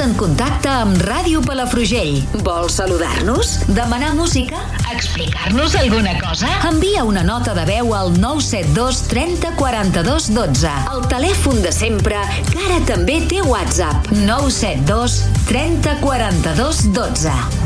posat en contacte amb Ràdio Palafrugell. Vols saludar-nos? Demanar música? Explicar-nos alguna cosa? Envia una nota de veu al 972 30 42 12. El telèfon de sempre, que ara també té WhatsApp. 972 30 42 12.